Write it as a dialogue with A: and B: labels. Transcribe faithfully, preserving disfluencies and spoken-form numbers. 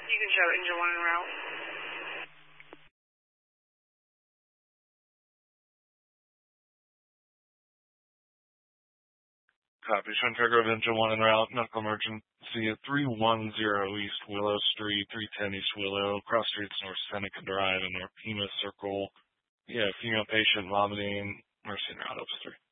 A: You can show engine one en route.
B: Copy. Showing Fairgrove engine one en route. Medical emergency at three one zero East Willow Street, three ten East Willow. Cross streets North Seneca Drive and North Pima Circle. Yeah, female patient vomiting. Mercy en route, Opus three.